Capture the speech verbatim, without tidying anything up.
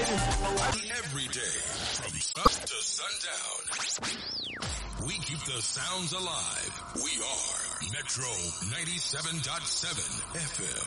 Every day, from sun to sundown, we keep the sounds alive. We are Metro ninety-seven point seven F M.